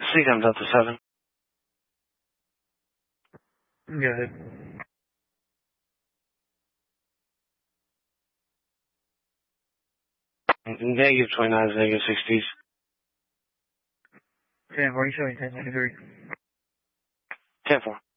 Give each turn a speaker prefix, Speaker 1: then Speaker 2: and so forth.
Speaker 1: CDM Delta 7.
Speaker 2: Go ahead.
Speaker 1: Negative 29 is negative 60s.
Speaker 2: 10-4, you showing 10-93.
Speaker 1: 10-4.